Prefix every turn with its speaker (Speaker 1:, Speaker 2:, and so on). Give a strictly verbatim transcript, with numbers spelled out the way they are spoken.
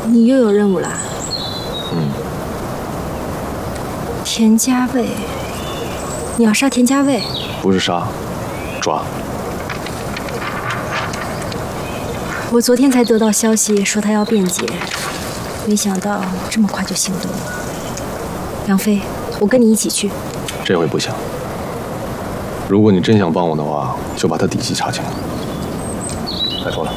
Speaker 1: 你又有任务啦？
Speaker 2: 嗯。
Speaker 1: 田家卫，你要杀田家卫？
Speaker 2: 不是杀，抓。
Speaker 1: 我昨天才得到消息说他要辩解，没想到这么快就行动了。杨飞，我跟你一起去。
Speaker 2: 这回不行。如果你真想帮我的话，就把他底细查清了。拜托了。